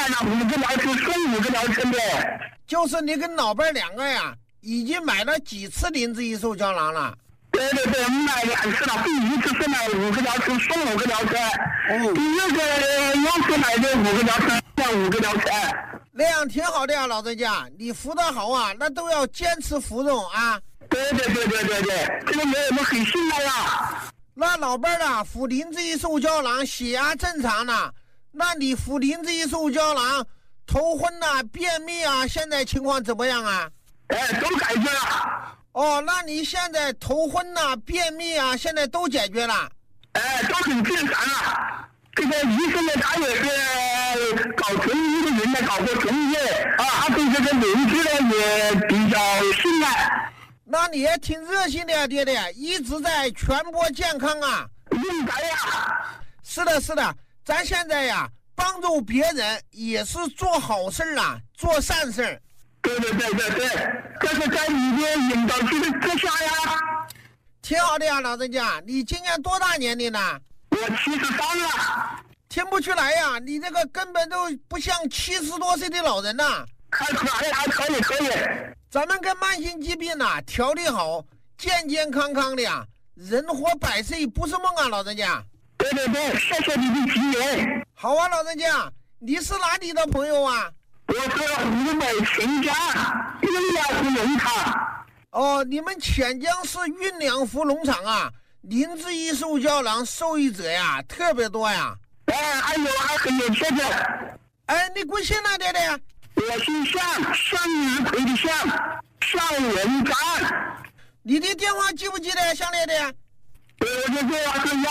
了5个疗程送5个疗程的。 就是你跟老伴儿2个呀，已经买了几次灵芝益寿胶囊了？ 对，我们买2次了。第1次是买5个疗程送5个疗程，第2个又是买的5个疗程送5个疗程。 那样挺好的呀，老人家，你服得好啊，那都要坚持服用啊。 对，这个没有很信赖呀。 那老伴儿啊，服灵芝益寿胶囊，血压正常呢。那你服灵芝益寿胶囊，头昏啊、便秘啊，现在情况怎么样啊？ 都改决了。 哦，那你现在头昏啊、便秘啊，现在都解决了？ 都很正常了。这个医生呢，他也是搞中医的人呢，搞过中医啊，他对这个灵芝呢也比较信赖。 那你也挺热心的呀，爹爹，一直在传播健康啊。 应该呀。 是的，咱现在呀，帮助别人也是做好事啊，做善事。 对，这是在你的引导之下呀。 挺好的呀，老人家，你今年多大年龄了？ 我73了。 听不出来呀，你这个根本都不像70多岁的老人呐。 还可以。 咱们跟慢性疾病呐调理好，健健康康的呀，人活100岁不是梦啊，老人家。 对，谢谢你的提言。 好啊，老人家，你是哪里的朋友啊？ 我是湖北潜江运良湖农场。 哦，你们潜江市运良湖农场啊，灵芝益寿胶囊受益者呀特别多呀。 还很有钱的。 你贵姓啊，爹爹？ 我姓向日葵的向文章。 你的电话记不记得，向爹爹？ 我的电话是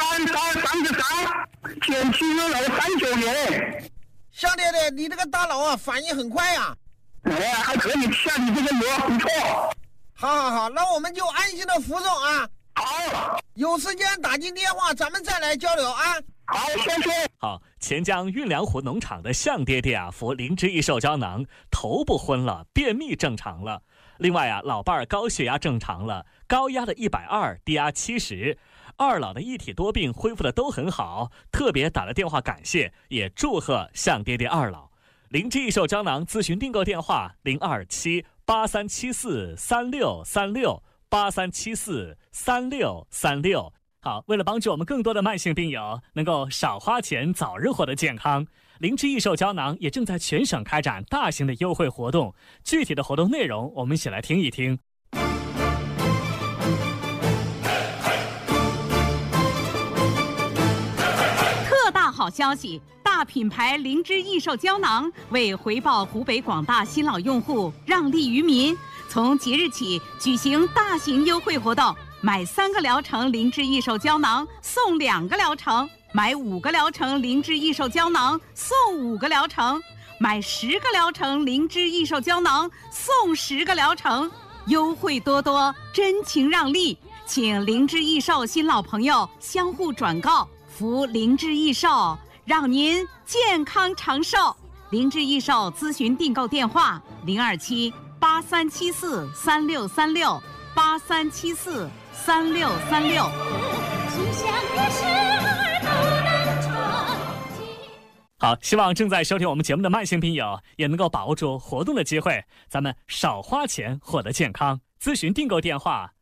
11333971639。 向爹爹，你这个大脑啊反应很快呀。 还可以，像你这个膜不错。 好，那我们就安心的服用啊。 好， 有时间打进电话，咱们再来交流啊。 好，谢谢。 好，潜江运良湖农场的向爹爹啊，服灵芝益寿胶囊，头不昏了，便秘正常了。另外啊，老伴儿高血压正常了，高压的120，低压70，二老的一体多病恢复的都很好，特别打了电话感谢，也祝贺向爹爹二老。灵芝益寿胶囊咨询订购电话027-8374-3636，8374-3636。好，为了帮助我们更多的慢性病友能够少花钱早日获得健康，灵芝益寿胶囊也正在全省开展大型的优惠活动。具体的活动内容我们一起来听一听。 特大好消息，大品牌灵芝益寿胶囊为回报湖北广大新老用户，让利于民，从即日起举行大型优惠活动，买3个疗程灵芝益寿胶囊送2个疗程，买5个疗程灵芝益寿胶囊送5个疗程，买10个疗程灵芝益寿胶囊送10个疗程，优惠多多，真情让利，请灵芝益寿新老朋友相互转告，服灵芝益寿，让您健康长寿。灵芝益寿咨询订购电话027-8374-3636，8374-3636。 好，希望正在收听我们节目的慢性病友也能够把握住活动的机会，咱们少花钱获得健康。咨询订购电话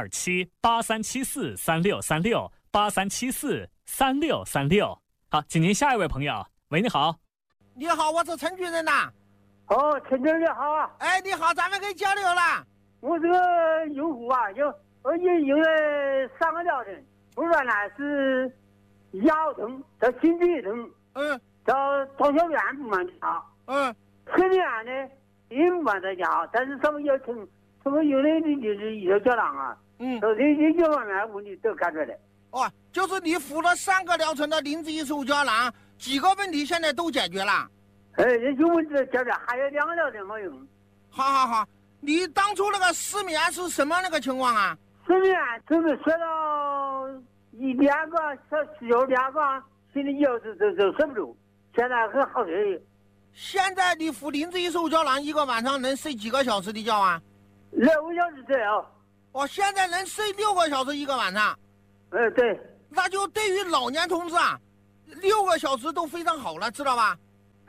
027-8374-3636，8374-3636。好，请您下一位朋友。喂，你好。 你好，我是陈主任呐。 陈经理好啊。 你好，咱们可以交流了。 我这个用户啊，用了3个疗程，不然呢是腰疼，到心肌疼，到小便不满脚，睡眠呢也不满在家，但是什么有疼，什么有的就是益寿胶囊啊，都这方面问题都解决了。 就是你服了3个疗程的灵芝益寿胶囊，几个问题现在都解决了。 这些问题都解决，还有2个疗程没用。 好，你当初那个失眠是什么那个情况啊？ 失眠就是睡到1-2个小时2个，心里有时都睡不着，现在很好睡。 现在你服灵芝益寿胶囊，一个晚上能睡几个小时的觉啊 ？6个小时睡啊。 现在能睡6个小时一个晚上。 对。 那就对于老年同志啊，6个小时都非常好了，知道吧？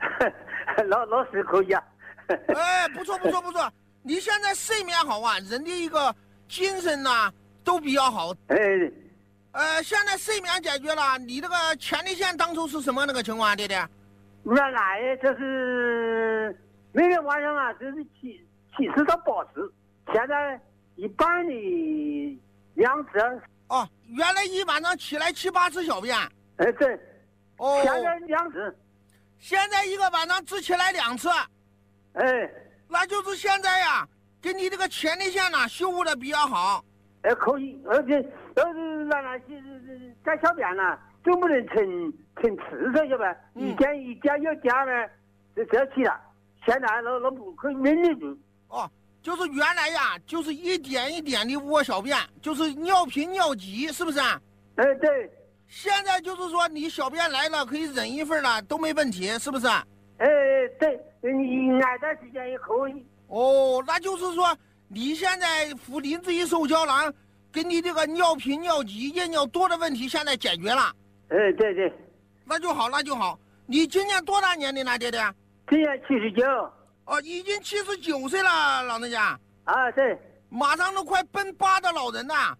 老师可以啊。 哎，不错。你现在睡眠好啊，人的一个精神呐、都比较好。现在睡眠解决了，你这个前列腺当初是什么那个情况，爹爹？ 原来就是每天晚上啊，就是70到80，现在一般的2次。 哦，原来一晚上起来7、8次小便。 对。 哦。 现在2次。 现在一个晚上只起来2次。那就是现在呀，给你这个前列腺呐修复的比较好。 可以，而且原来是改小便呢，总不能成次数，晓得吧？一天要加呢，这起了。现在那不可以忍得住。 哦，就是原来呀，就是一点一点的窝小便，就是尿频尿急，是不是啊？ 对。 现在就是说你小便来了，可以忍一份了，都没问题，是不是？ 对，你挨段时间也可以。 哦，那就是说你现在服磷脂异瘦胶囊，给你这个尿频尿急、夜尿多的问题现在解决了。 对。 那就好。你今年多大年龄了，爹爹？ 今年79。 哦，已经79岁了，老人家。 啊，对。 马上都快奔8的老人了。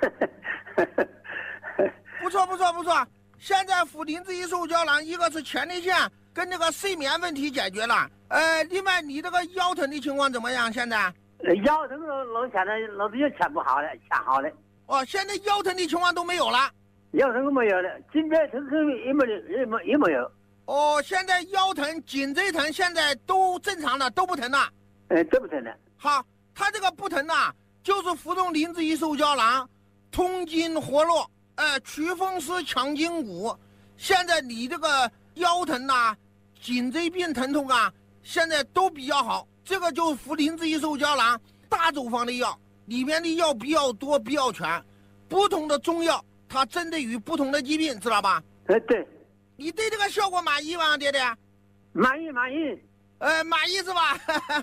不错。现在服磷脂异瘦胶囊，一个是前列腺跟那个睡眠问题解决了。另外你这个腰疼的情况怎么样？现在？ 腰疼现在老子也全好了。 哦，现在腰疼的情况都没有了。 腰疼都没有了，颈椎疼也没有。 哦，现在腰疼、颈椎疼现在都正常了，都不疼了。 都不疼了。 好，他这个不疼呐，就是服用磷脂异瘦胶囊，通经活络，祛风湿强筋骨。现在你这个腰疼呐、颈椎病疼痛啊，现在都比较好。这个就是服磷脂异瘦胶囊大处方的药，里面的药比较多、比较全，不同的中药它针对于不同的疾病，知道吧？ 对。 你对这个效果满意吗，爹爹？ 满意。 满意是吧？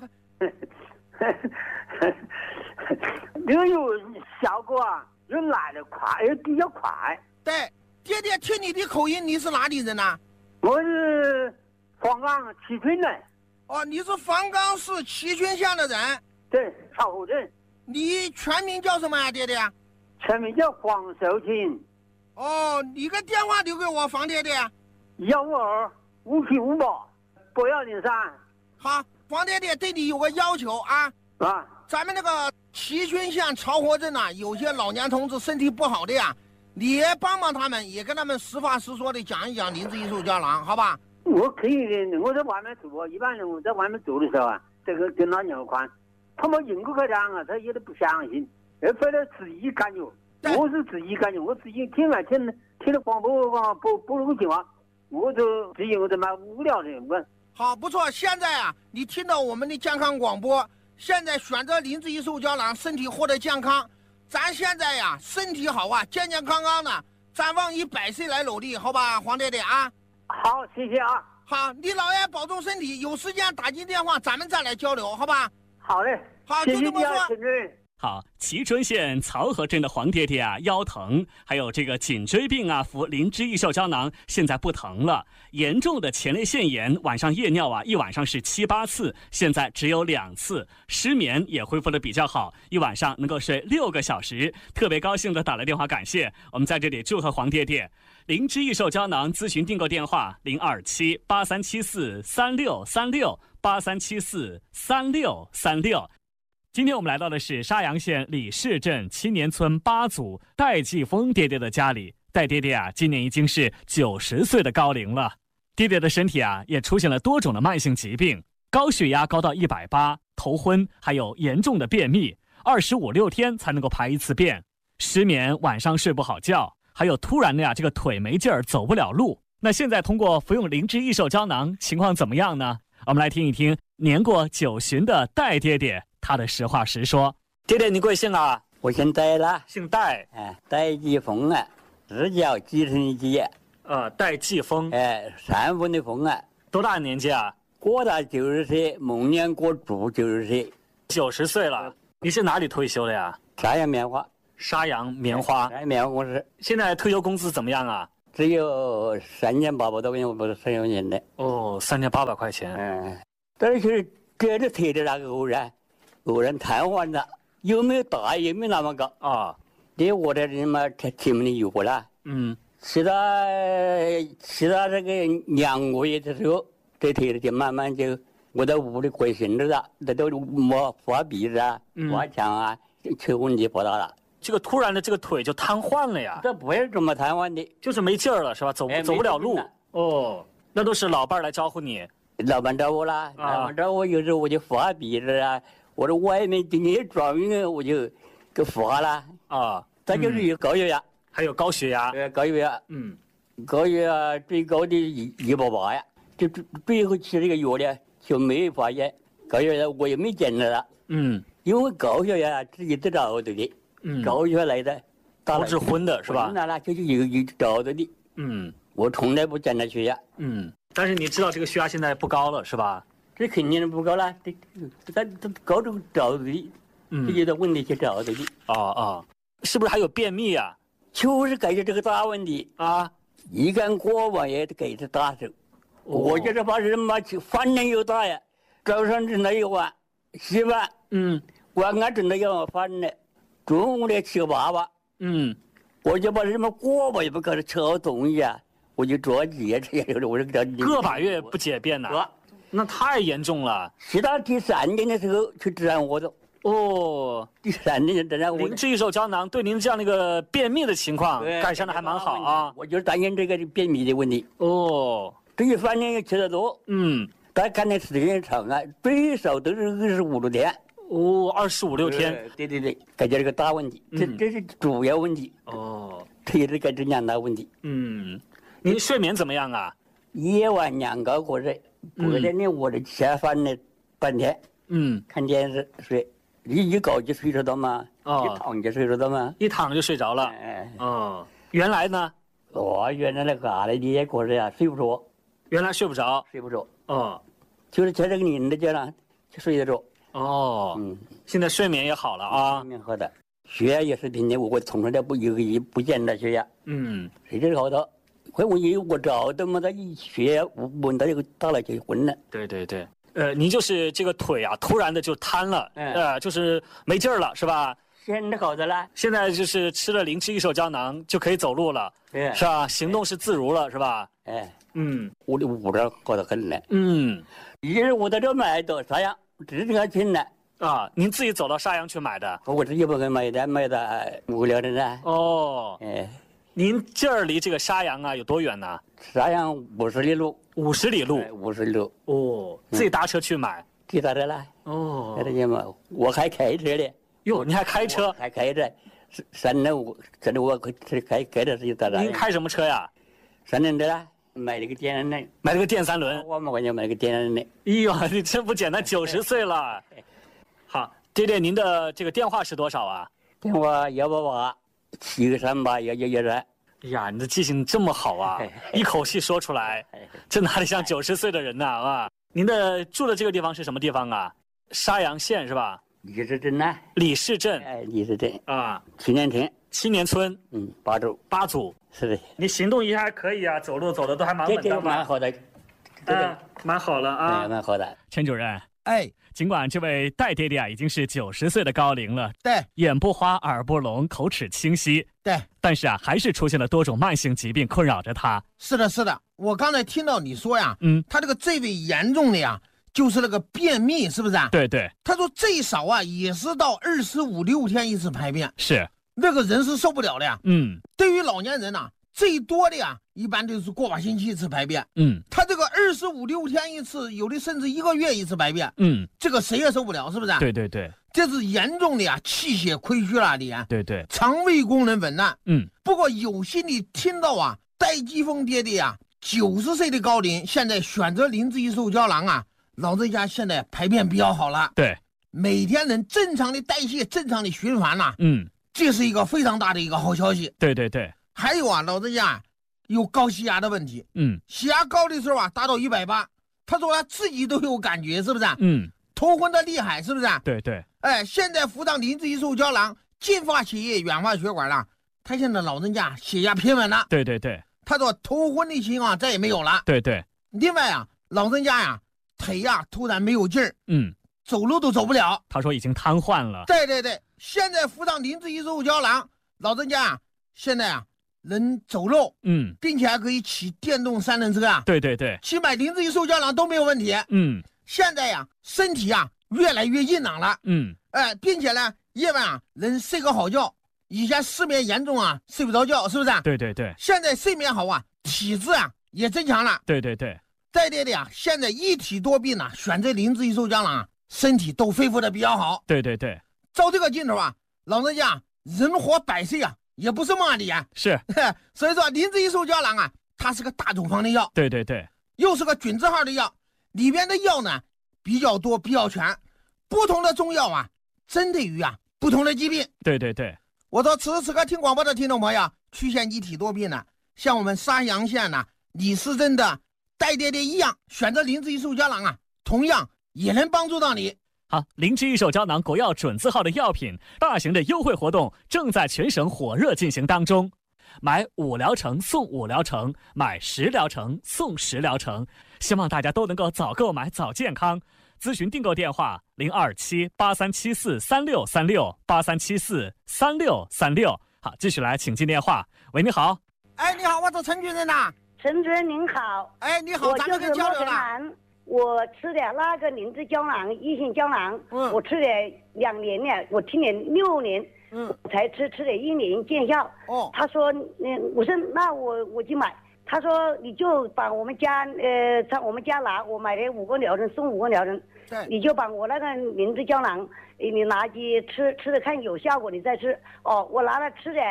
有效果啊，又来得快，又比较快。 对，爹爹听你的口音，你是哪里人呢？ 我是黄冈蕲春人。 哦，你是黄冈市蕲春县的人。 对，曹河镇。 你全名叫什么呀，爹爹？ 全名叫黄寿清。 哦，你个电话留给我，房爹爹。 152-5758-8103。 好，房爹爹对你有个要求啊。咱们那个蕲春县曹河镇呐，有些老年同志身体不好的呀，你也帮帮他们，也跟他们实话实说的讲一讲磷脂异瘦胶囊，好吧？ 我可以的，我在外面做，一般人我在外面做的时候啊，这个跟老娘看，他们应过去讲啊，他有点不相信，非得自己感觉。我是自己感觉，我自己听了广播播那个情况，我就自己我就蛮无聊的。 好，不错，现在啊，你听到我们的健康广播，现在选择磷脂异瘦胶囊，身体获得健康。咱现在呀，身体好啊，健健康康的，咱往100岁来努力，好吧，黄爹爹啊。 好，谢谢啊。 好，你老爷保重身体，有时间打进电话，咱们再来交流，好吧？ 好嘞。 好，就这么说。 好，蕲春县曹河镇的黄爹爹啊，腰疼，还有这个颈椎病啊，服磷脂异瘦胶囊，现在不疼了。严重的前列腺炎，晚上夜尿啊，一晚上是7、8次，现在只有2次。失眠也恢复的比较好，一晚上能够睡6个小时。特别高兴的打了电话感谢，我们在这里祝贺黄爹爹。磷脂异瘦胶囊咨询订购电话：027-8374-3636，8374-3636。今天我们来到的是沙洋县李市镇青年村8组戴继峰爹爹的家里。戴爹爹啊，今年已经是90岁的高龄了。爹爹的身体啊，也出现了多种的慢性疾病，高血压高到180，头昏，还有严重的便秘，25、6天才能够排1次便，失眠，晚上睡不好觉，还有突然的这个腿没劲儿，走不了路。那现在通过服用磷脂异瘦胶囊，情况怎么样呢？我们来听一听年过90的戴爹爹他的实话实说。 爹爹，你贵姓啊？ 我姓戴了。 姓戴。 戴继峰啊，日叫继承的继。 戴继峰。 山峰的峰啊。 多大年纪啊？ 过到90岁，明年过足90岁。 90岁了。你是哪里退休的呀？ 沙洋棉花。 沙洋棉花。 沙洋棉花公司。 现在退休工资怎么样啊？ 只有3800多块钱，我不是3块钱的。 哦，3800块钱。 但是这个推的那个偶然瘫痪了，有没有大也没那么高啊。 这我这人嘛，前面的有了。吃到这个2个月的时候，这腿就慢慢就我在屋里怪醒了，这都摸发鼻子啊、发腔啊，这问题不大了。 这个突然的这个腿就瘫痪了呀？ 这不是这么瘫痪的， 就是没劲儿了，是吧？走不了路。哦，那都是老伴儿来招呼你。 老板找我了，老板找我，有时候我就发鼻子啊，我这外面今天转运我就给发了啊。再就是有高血压， 还有高血压。 高血压，高血压最高的180呀，就最后吃这个药呢，就没有发现高血压，我也没见着了。因为高血压自己得找的，高血压来的， 导致昏的是吧？ 那了就是有找的。我从来不检查血压。 但是你知道这个血压现在不高了是吧？ 这肯定不高了，这高中找的，这有的问题去找的。 是不是还有便秘啊？ 就是解决这个大问题啊！一干锅碗也得给这大手。我觉得把人嘛饭量又大呀，早上吃了一碗稀饭，晚上吃了一碗饭呢，中午呢吃个粑粑，我就把什么锅巴也不搞得吃好东西啊。我就着急这个，我个把月不解便呐，那太严重了。 直到第3天的时候去治安活动。第3天治安活动。 灵芝益寿胶囊对您这样的一个便秘的情况改善的还蛮好啊。 我就是担心这个便秘的问题。这一3年又吃得多。但看的时间长啊，最少都是25、6天。 25、6天。 对，解决这个大问题，这是主要问题。这也是解决2大问题。 您睡眠怎么样啊？ 夜晚2个小时，白天呢我这吃饭呢半天，看电视睡，一搞就睡着了嘛，一躺就睡着了嘛， 一躺就睡着了。原来呢？ 原来那嘎的1个小时呀，睡不着。 原来睡不着。 就是吃这个您的胶囊就睡得着。 现在睡眠也好了啊。 睡眠好的，血压也是天天我从来不检查血压。谁知道好的。我找的嘛，他一学闻到这个大了就昏了。 对，您就是这个腿啊，突然的就瘫了，就是没劲儿了，是吧？ 现在好的了， 现在就是吃了灵芝益寿胶囊就可以走路了，是吧？行动是自如了，是吧？ 我的屋子好得很了。一人我在这买的啥样，直接进来啊？您自己走到沙阳去买的？ 我自己不给买的无聊的呢。 您这儿离这个沙阳啊有多远呢？ 沙阳50里路。 50里路。 50里路。 自己搭车去买。 自己搭车来。我还开车呢。 哟，你还开车？ 还开着3轮我开着自己搭车。 您开什么车呀 ？3轮车啦，买了个电3轮。 买了个电3轮。 我们关键买了个电3轮。 哎呦，你真不简单，90岁了。好，爹爹，您的这个电话是多少啊？ 电话188-738-1113。 哎呀，你的记性这么好啊！一口气说出来，这哪里像90岁的人呢啊？您的住的这个地方是什么地方啊？沙阳县是吧？ 李氏镇呢？ 李氏镇。 李氏镇啊， 青年村。 八组。 是的。 你行动一下还可以啊，走路走的都还蛮稳当吧？ 蛮好的。 蛮好了啊。 蛮好的。 陈主任。 哎。 尽管这位戴爹爹啊已经是90岁的高龄了， 对， 眼不花，耳不聋，口齿清晰， 对， 但是啊，还是出现了多种慢性疾病困扰着他。 是的，我刚才听到你说呀，他这个最为严重的呀，就是那个便秘，是不是啊？ 对， 他说最少啊也是到25、6天一次排便， 是， 那个人是受不了的呀。对于老年人呐，最多的呀，一般就是过把星期一次排便。他这个25、6天一次，有的甚至1个月一次排便。这个谁也受不了，是不是？ 对， 这是严重的呀，气血亏虚了的呀。 对， 肠胃功能紊乱。不过有心里听到啊，戴季风爹爹呀，90岁的高龄，现在选择灵芝益寿胶囊啊，老人家现在排便比较好了。 对， 每天能正常的代谢，正常的循环呐。这是一个非常大的一个好消息。 对。 还有啊，老人家有高血压的问题。血压高的时候啊，达到180，他说他自己都有感觉，是不是？头昏的厉害，是不是？ 对。 哎，现在服上灵芝益寿胶囊，净化血液，软化血管了，他现在老人家血压平稳了。 对。 他说头昏的情况再也没有了。 对对。 另外啊，老人家呀，腿呀突然没有劲儿，走路都走不了。 他说已经瘫痪了。 对对对，现在敷上灵芝益寿胶囊，老人家啊，现在啊能走路，并且还可以骑电动三轮车啊。 对对对， 去买灵芝益寿胶囊都没有问题。现在呀，身体啊越来越硬朗了。并且呢，夜晚啊能睡个好觉。以前失眠严重啊，睡不着觉，是不是？ 对对对。 现在睡眠好啊，体质啊也增强了。 对对对。 在这里啊，现在一体多病啊，选择灵芝益寿胶囊啊，身体都恢复的比较好。 对对对。 照这个劲头啊，老人家人活100岁啊，也不是梦里啊。 是。 所以说灵芝益寿胶囊啊，它是个大处方的药。 对对对。 又是个准字号的药，里边的药呢比较多，比较全，不同的中药啊，针对于啊不同的疾病。 对对对。 我说此时此刻听广播的听众朋友，曲线一体多病呢，像我们沙阳县呢李时珍的戴爹爹一样，选择灵芝益寿胶囊啊，同样也能帮助到你。 好，灵芝益寿胶囊国药准字号的药品大型的优惠活动正在全省火热进行当中，买5疗程送5疗程，买10疗程送10疗程，希望大家都能够早购买早健康。咨询订购电话027-8374-3636，8374-3636。好，继续来，请进电话。喂，你好。 哎，你好，我是陈主任呐。 陈主任您好。 哎，你好，咱们跟交流了。 我吃的那个灵芝胶囊、益性胶囊，我吃了2年了，我听了6年，才吃了1年见效。他说，我说那我去买。他说你就把我们家在我们家拿，我买了5个疗程送5个疗程，你就把我那个灵芝胶囊你拿去吃了看有效果你再吃。我拿了吃了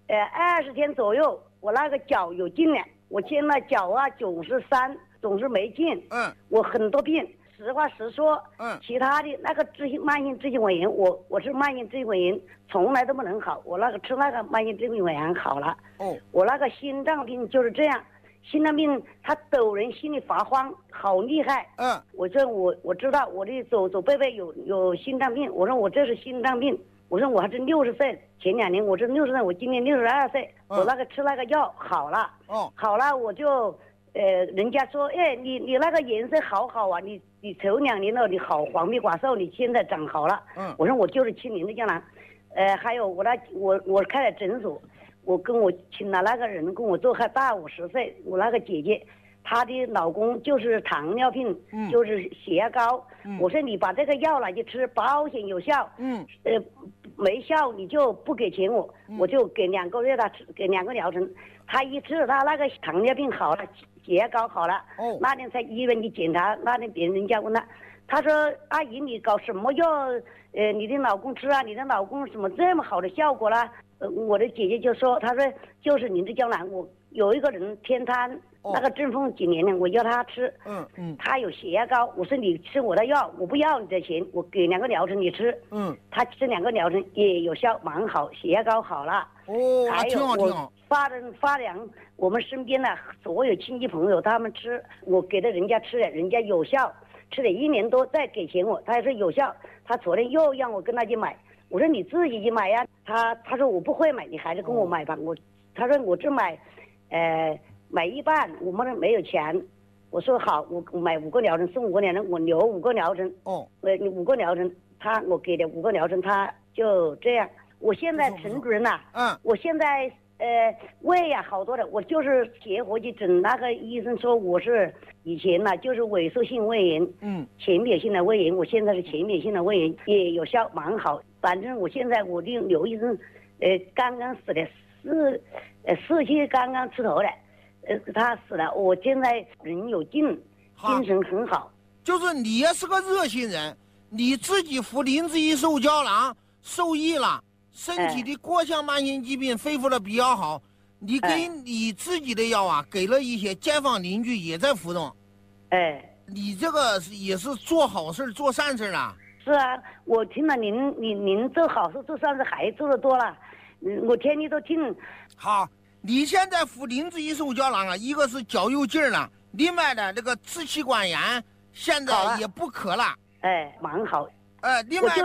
20天左右，我那个脚有劲了，我现在脚啊总是没劲。我很多病，实话实说。其他的那个慢性支气管炎，我是慢性支气管炎从来都不能好，我那个吃那个慢性支气管炎好了。我那个心脏病就是这样，心脏病它抖人心里发慌，好厉害。我说我知道我的走背背有心脏病，我说我这是心脏病，我说我还是60岁，前2年我是60岁，我今年62岁，我那个吃那个药好了。好了我就人家说你那个颜色好啊，你头2年了，你好黄皮寡瘦，你现在长好了。我说我就是吃灵芝胶囊。还有我开了诊所，我请了那个人跟我做，还大50岁，我那个姐姐，她的老公就是糖尿病，就是血压高。我说你把这个药拿去吃，保险有效。没效你就不给钱我就给2个月他吃，给2个疗程，他一吃他那个糖尿病好了，血压高好了。那天在医院去检查，那天别人家问他说阿姨你搞什么药？你的老公吃啊？你的老公怎么这么好的效果啦？我的姐姐就说，她说就是灵芝胶囊，我有一个人偏瘫，那个中风几年了，我要他吃。他有血压高，我说你吃我的药，我不要你的钱，我给2个疗程你吃。他吃2个疗程也有效，蛮好，血压高好了。还有我发粮，我们身边的所有亲戚朋友他们吃，我给了人家吃了，人家有效。吃了1年多，再给钱我，他说有效。他昨天又让我跟他去买，我说你自己去买呀。他说我不会买，你还是跟我买吧。他说我只买一半，我们没有钱。我说好，我买5个疗程送5个疗程，我留5个疗程。5个疗程，我给了5个疗程，他就这样。我现在陈主任呐，我现在胃呀好多了，我就是结合去诊，那个医生说我是以前呢就是萎缩性胃炎，浅表性的胃炎，我现在是浅表性的胃炎，也有效蛮好。反正我现在我的刘医生，刚刚死了4期刚刚出头了，他死了，我现在人有劲，精神很好。 就是你也是个热心人，你自己服灵芝益寿胶囊受益了。身体的各项慢性疾病恢复的比较好，你给你自己的药啊，给了一些街坊邻居也在服用。你这个也是做好事做善事啊。 是啊，我听了您做好事做善事还做得多了，我天天都听。 好，你现在服灵芝益寿胶囊啊，一个是脚有劲了，另外的这个支气管炎现在也不咳了。 蛮好。 另外我就是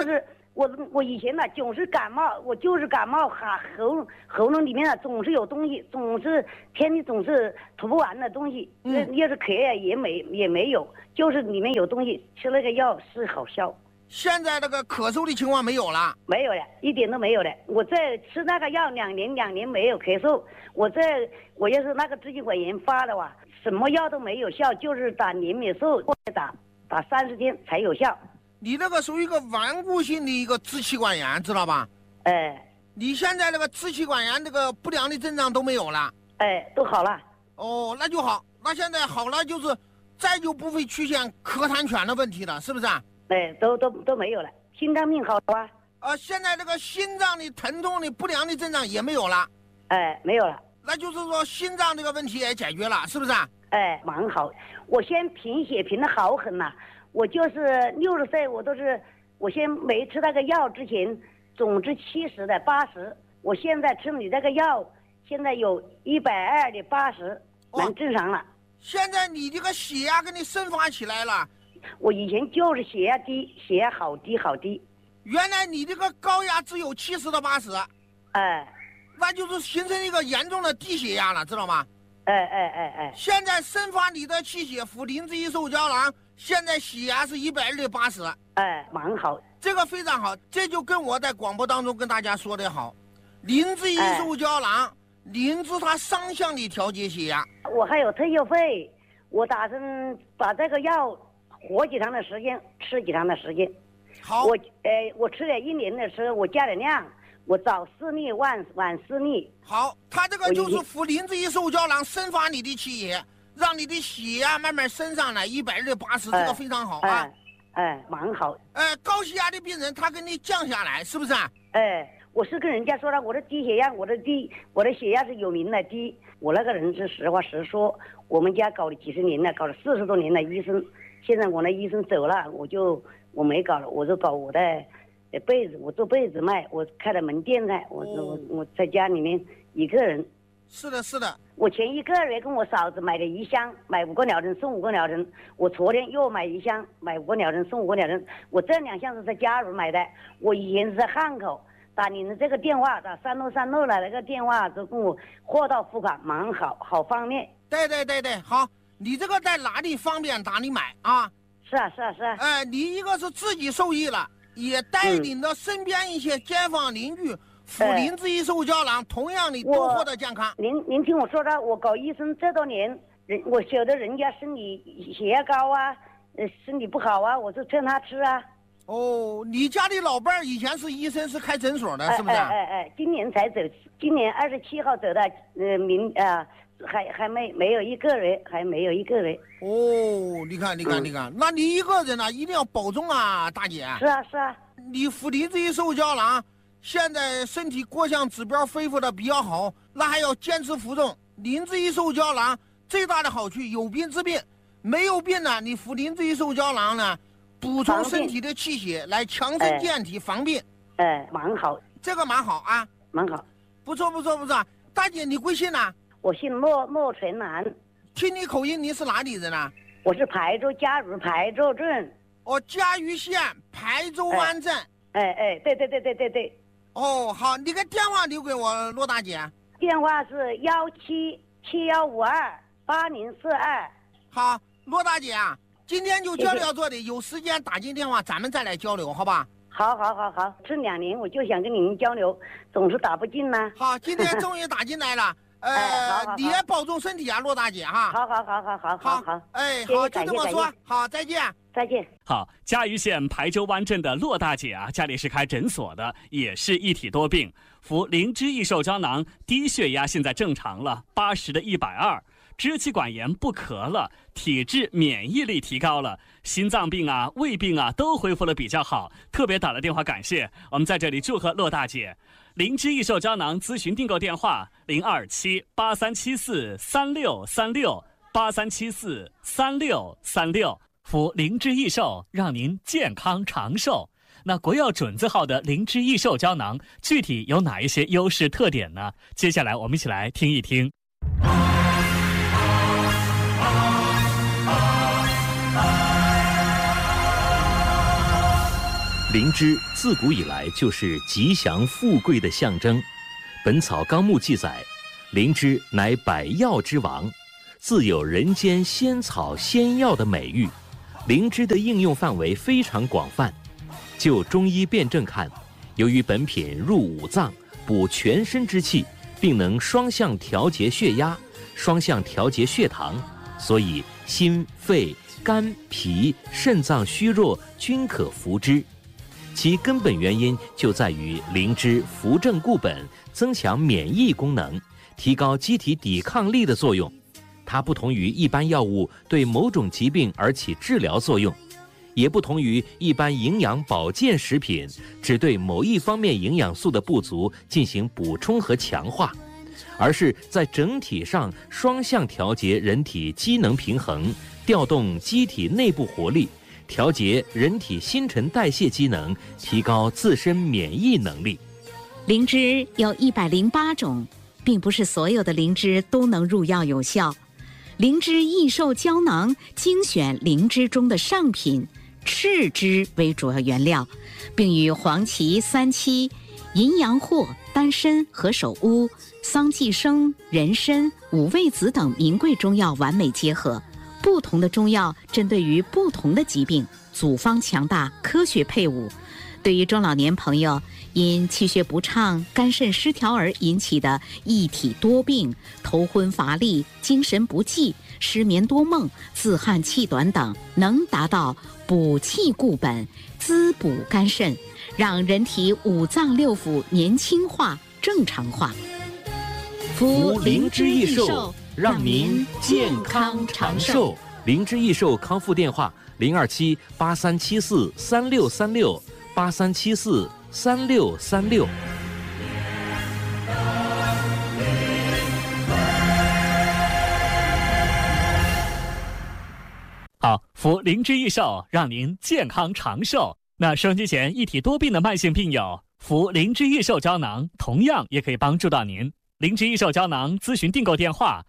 我以前呢总是感冒，我就是感冒，喉咙里面呢总是有东西，总是天气总是吐不完的东西。要是咳呀也没有，就是里面有东西，吃那个药是好消。 现在那个咳嗽的情况没有了？ 没有了，一点都没有了。我在吃那个药2年没有咳嗽。我要是那个支气管炎发的话，什么药都没有效，就是打林美寿打30天才有效。 你那个属于一个顽固性的一个支气管炎，知道吧？你现在那个支气管炎这个不良的症状都没有了？ 都好了。 哦，那就好。那现在好了，就是再就不会出现咳痰喘的问题了，是不是？ 都没有了。心脏病好了啊？现在这个心脏的疼痛的不良的症状也没有了？ 没有了。 那就是说心脏这个问题也解决了，是不是？ 蛮好。我先贫血贫的好狠呐。我就是60岁，我先没吃那个药之前，总之70的80，我现在吃你这个药，现在有120的80，蛮正常了。 现在你这个血压给你生发起来了。 我以前就是血压低，血压好低。 原来你这个高压只有70到80。那就是形成一个严重的低血压了，知道吗？现在生发你的气血服灵芝益寿胶囊，现在血压是120的80。 蛮好， 这个非常好，这就跟我在广播当中跟大家说的好。灵芝益寿胶囊，灵芝它双向的调节血压。 我还有特约费，我打算把这个药活几长的时间，吃几长的时间。 好， 我吃了1年的时候，我加点量。我早4粒，晚4粒。 好，它这个就是服灵芝益寿胶囊，生发你的气血，让你的血压慢慢升上来120的80，这个非常好啊。 蛮好。 高血压的病人他给你降下来，是不是？ 我是跟人家说了，我的低血压，我的血压是有名的低。我那个人是实话实说，我们家搞了几十年了，搞了40多年的医生，现在我那医生走了，我没搞了，我就搞我的。被子，我做被子卖，我开了门店在，我在家里面一个人。 是的。 我前1个月跟我嫂子买了1箱，买5个疗程送5个疗程。我昨天又买1箱，买5个疗程送5个疗程。我这2箱是在嘉如买的，我以前是在汉口打你的这个电话，打3路来那个电话，就跟我货到付款，蛮好方便。 对，好，你这个在哪里方便哪里买啊？ 是啊。 你一个是自己受益了。也带领着身边一些街坊邻居服灵芝益寿胶囊，同样的都获得健康。 您听我说的，我搞医生这多年，我晓得人家身体血压高啊，身体不好啊，我就劝他吃啊。 你家的老伴儿以前是医生，是开诊所的，是不是？ 今年才走，今年27号走的，还没有1个人，还没有1个人。 你看，那你一个人呢，一定要保重啊，大姐。 是啊。 你服灵芝益寿胶囊，现在身体各项指标恢复的比较好，那还要坚持服用灵芝益寿胶囊。最大的好处，有病治病，没有病呢，你服灵芝益寿胶囊呢，补充身体的气血，来强身健体，防病。 蛮好。 这个蛮好啊。 蛮好。 不错。大姐，你贵姓呢？ 我姓莫纯兰。 听你口音，你是哪里人啊？ 我是台州嘉如台州镇。 嘉鱼县台州湾镇。 对。 好，你个电话留给我，罗大姐。 电话是1771528042。 好，罗大姐啊，今天就交流到这里，有时间打进电话，咱们再来交流，好吧？ 好，这2年我就想跟你们交流，总是打不进呢。 好，今天终于打进来了。你也保重身体啊，骆大姐哈。 好。 好，就这么说。好，再见。 好，嘉鱼县台州湾镇的骆大姐啊，家里是开诊所的，也是一体多病，服灵芝益寿胶囊，低血压现在正常了，80的120。支气管炎不咳了，体质免疫力提高了，心脏病啊、胃病啊都恢复了比较好，特别打了电话感谢。我们在这里祝贺骆大姐。灵芝益寿胶囊咨询订购电话：027-8374-3636，8374-3636，服灵芝益寿，让您健康长寿。那国药准字号的灵芝益寿胶囊具体有哪一些优势特点呢？接下来我们一起来听一听。 灵芝自古以来就是吉祥富贵的象征。《本草纲目》记载，灵芝乃百药之王，自有人间仙草仙药的美誉。灵芝的应用范围非常广泛。就中医辨证看，由于本品入五脏，补全身之气，并能双向调节血压、双向调节血糖，所以心、肺、肝、脾、肾脏虚弱均可服之。其根本原因就在于灵芝扶正固本，增强免疫功能，提高机体抵抗力的作用。它不同于一般药物对某种疾病而起治疗作用，也不同于一般营养保健食品只对某一方面营养素的不足进行补充和强化，而是在整体上双向调节人体机能平衡，调动机体内部活力，调节人体新陈代谢机能，提高自身免疫能力。 灵芝有108种，并不是所有的灵芝都能入药有效。灵芝益寿胶囊精选灵芝中的上品赤芝为主要原料，并与黄芪、三七、淫羊藿、丹参、何首乌、桑寄生、人参、五味子等名贵中药完美结合。不同的中药针对于不同的疾病，组方强大，科学配伍。对于中老年朋友因气血不畅、肝肾失调而引起的一体多病、头昏乏力、精神不济、失眠多梦、自汗气短等，能达到补气固本、滋补肝肾，让人体五脏六腑年轻化、正常化。 服灵芝益寿，让您健康长寿。灵芝益寿康复电话：027-8374-3636，8374-3636。 好，服灵芝益寿，让您健康长寿。那收音机前一体多病的慢性病友，服灵芝益寿胶囊同样也可以帮助到您。灵芝益寿胶囊咨询订购电话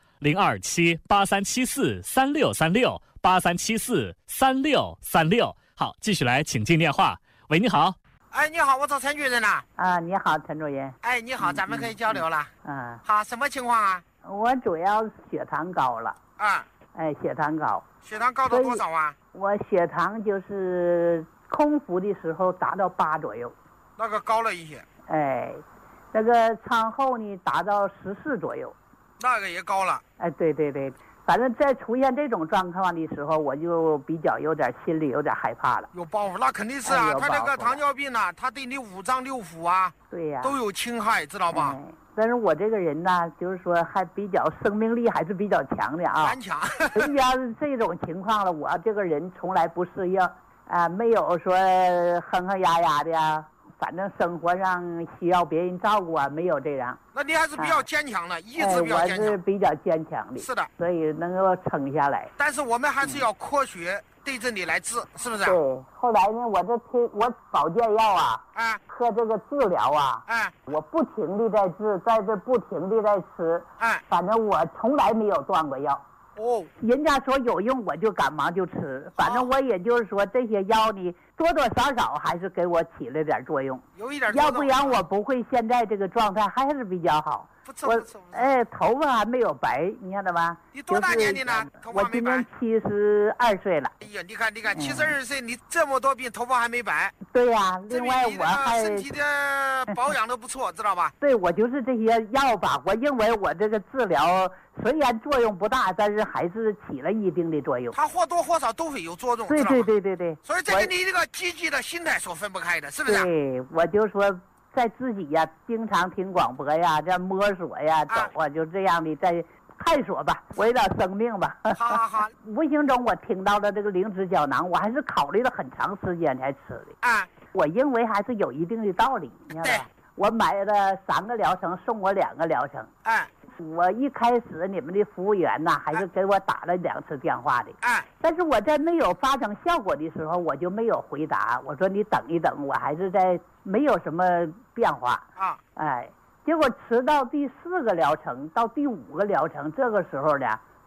：027-8374-3636，8374-3636。好，继续来请进电话。喂，你好。 哎，你好，我找陈主任呐。 你好，陈主任。 哎，你好，咱们可以交流了。好，什么情况啊？ 我主要血糖高了。血糖高。血糖高到多少啊？ 我血糖就是空腹的时候达到8左右。 那个高了一些。 那个餐后呢达到14左右。 那个也高了。 对对对。反正在出现这种状况的时候，我就比较心里有点害怕了。 有包袱，那肯定是啊。他这个糖尿病呢，他对你五脏六腑啊， 对呀， 都有侵害，知道吧？ 但是我这个人呢，就是说还比较生命力还是比较强的啊。 顽强。 人家是这种情况了，我这个人从来不适应没有说哼哼呀呀的呀。反正生活上需要别人照顾没有这样。 那你还是比较坚强的，意志比较坚强。 我是比较坚强的。 是的， 所以能够撑下来。 但是我们还是要科学对症的来治，是不是？ 对。后来呢，我保健药和这个治疗我不停地在治，在这不停地在吃。反正我从来没有断过药。人家说有用，我就赶忙就吃。反正我也就是说，这些药呢，多多少少还是给我起了点作用。 有一点。 要不然我不会现在这个状态还是比较好。头发还没有白，你看到吧？ 你多大年纪呢？头发没白。 我今年72岁了。 哎呀，你看，72岁，你这么多病，头发还没白。 对呀，另外我还身体的保养都不错，知道吧？ 对，我就是这些药吧，我认为我这个治疗虽然作用不大，但是还是起了一定的作用。 它或多或少都会有作用。 对对对对对。 所以这跟你这个积极的心态所分不开的，是不是？ 对，我就说。在自己经常听广播这摸索走就这样的在探索吧，为了生命吧。 好。 无形中我听到了这个灵芝胶囊，我还是考虑了很长时间才吃的。我认为还是有一定的道理，你知道吧？我买了3个疗程，送我2个疗程。我一开始你们的服务员还是给我打了2次电话的。但是我在没有发生效果的时候，我就没有回答。我说你等一等，我还是在没有什么变化。结果吃到第4个疗程到第5个疗程，这个时候呢，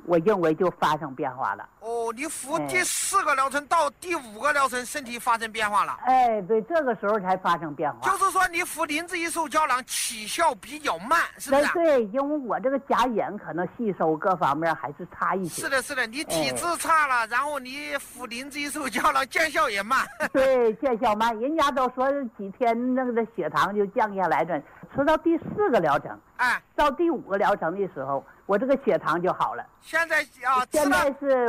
我认为就发生变化了。 哦，你服第4个疗程到第5个疗程，身体发生变化了。 哎，对，这个时候才发生变化。 就是说，你服灵芝一手胶囊起效比较慢，是不是？ 对，因为我这个钾盐可能吸收各方面还是差一些。 是的，是的，你体质差了，然后你服灵芝一手胶囊见效也慢。 对，见效慢，人家都说几天那个血糖就降下来了。吃到第4个疗程，到第5个疗程的时候，我这个血糖就好了。 现在现在是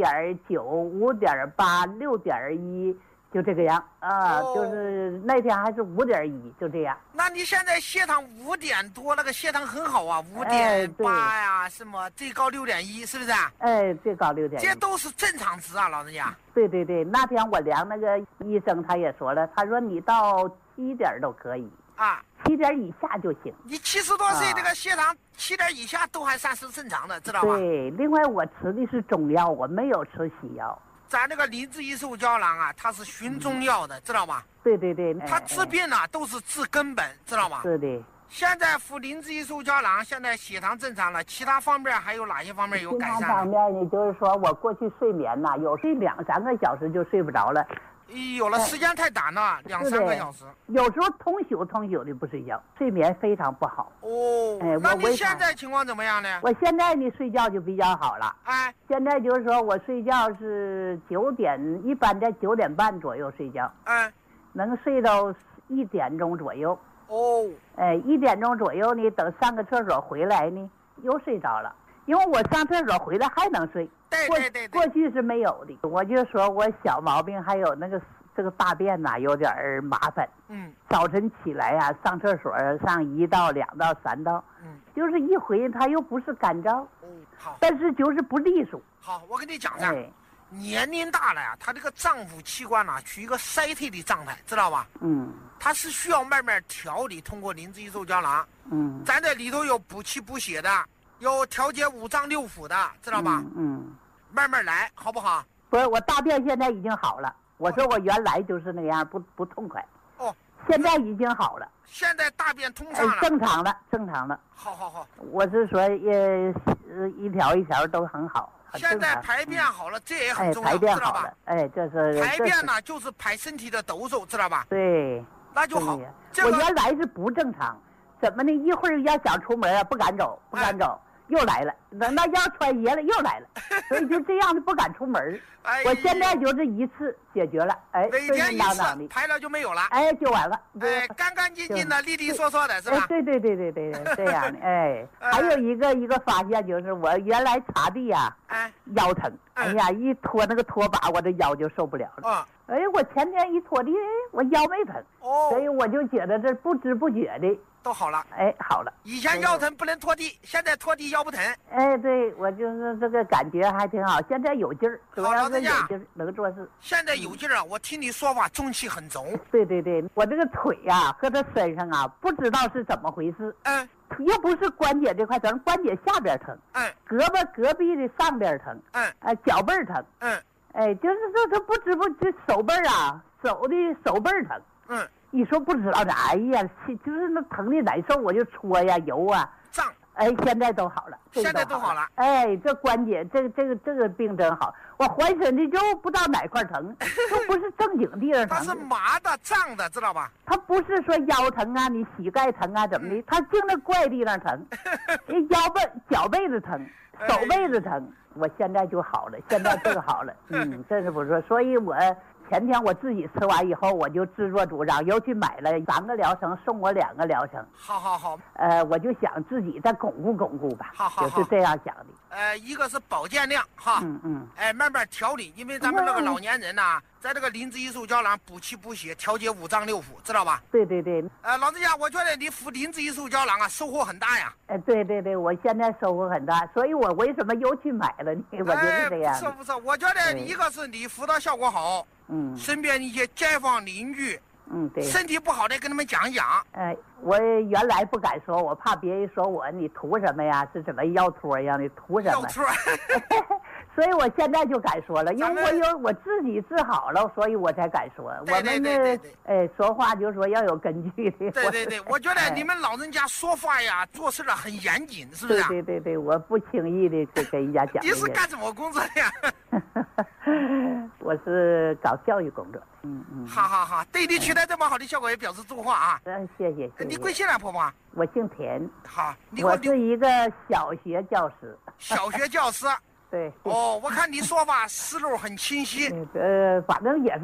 5.9、5.8、6.1，就这个样啊。就是那天还是5.1，就这样。 那你现在血糖5点多，那个血糖很好啊，5.8呀，什么最高6.1，是不是？ 哎，最高6.1， 这都是正常值啊，老人家。 对对对，那天我量那个医生他也说了，他说你到7点都可以。7点以下就行。 你70多岁，这个血糖7点以下都还算是正常的，知道吧？ 对，另外我吃的是中药，我没有吃西药。 咱这个灵芝一手胶囊啊，它是熏中药的，知道吗？ 对对对。 它治病呢都是治根本，知道吗？ 是的。 现在服灵芝一手胶囊，现在血糖正常了，其他方面还有哪些方面有改善？ 其他方面呢，就是说我过去睡眠呐，有睡2、3个小时就睡不着了。 有了时间太短了，2、3个小时。 有时候通宿的不睡觉，睡眠非常不好。 那你现在情况怎么样呢？ 我现在呢睡觉就比较好了。现在就是说我睡觉是9点，一般在9点半左右睡觉。能睡到1点钟左右。1点钟左右呢，等上个厕所回来呢，又睡着了。因为我上厕所回来还能睡。 对， 过去是没有的。我就说我小毛病还有那个这个大便呐，有点麻烦。早晨起来呀，上厕所上1道、2道、3道。就是一回它又不是干燥。 好。 但是就是不利索。 好，我跟你讲噻。年龄大了呀，他这个脏腑器官呐，处于一个衰退的状态，知道吧？它是需要慢慢调理，通过灵芝一手胶囊。咱这里头有补气补血的，有调节5脏6腑的，知道吧？慢慢来，好不好？ 不是，我大便现在已经好了。我说我原来就是那样，不痛快。现在已经好了。 现在大便通畅了。 正常了。 好。 我是说一条一条都很好。 现在排便好了，这也很重要， 排便知道吧？ 这是排便呢，就是排身体的毒素，知道吧？ 对， 那就好。 我原来是不正常，怎么呢？一会儿要想出门啊，不敢走，又来了。等到要穿鞋了，又来了，所以就这样的不敢出门。我现在就是一次解决了， 每天一次排了就没有了， 就完了， 干干净净的，利利索索的，是吧？ 对，这样的，还有一个发现就是我原来擦地呀，腰疼，一拖那个拖把，我这腰就受不了了。我前天一拖地，我腰没疼，所以我就觉得这不知不觉的。 都好了， 好了。 以前腰疼不能拖地，现在拖地腰不疼。 对，我就是这个感觉还挺好。现在有劲儿，主要是有劲儿，能做事。 现在有劲儿啊！我听你说话中气很足。 对，我这个腿呀和这身上啊，不知道是怎么回事。又不是关节这块疼，关节下边疼。隔壁的上边疼。脚背疼。就是这不知不觉手背啊，手背疼。你说不知道咋，就是那疼的难受，我就搓呀揉啊， 胀。 现在都好了， 现在都好了。 这关节这个病真好，我浑身的就不知道哪块疼，都不是正经地方疼。 它是麻的、胀的，知道吧？ 它不是说腰疼啊，你膝盖疼啊怎么的，它净那怪地方疼，脚背子疼，手背子疼。我现在就好了，现在这个好了，真是不错。所以我前天我自己吃完以后，我就自作主张，又去买了3个疗程，送我2个疗程。 好。 我就想自己再巩固吧。 好， 就是这样想的。 一个是保健量哈，慢慢调理，因为咱们这个老年人呐，在这个灵芝一手胶囊补气补血，调节5脏6腑，知道吧？ 对。 老人家，我觉得你服灵芝一手胶囊啊，收获很大呀。 对，我现在收获很大，所以我为什么又去买了呢？我就是这样。 不错，我觉得一个是你服的效果好，身边一些街坊邻居， 对， 身体不好的跟他们讲一讲。 我原来不敢说，我怕别人说你图什么呀？是怎么腰托一样的图什么？ 腰托。 所以我现在就敢说了，因为我自己治好了，所以我才敢说。我们的说话就是说要有根据的。 对，我觉得你们老人家说话呀，做事很严谨，是不是？ 对，我不轻易的给人家讲。 你是干什么工作的呀？ 我是搞教育工作。 好，对你取得这么好的效果也表示祝贺啊。 谢谢。 你贵姓啊，婆婆？ 我姓田。 好， 我是一个小学教师。 小学教师。 对。 我看你说话思路很清晰。 反正也是。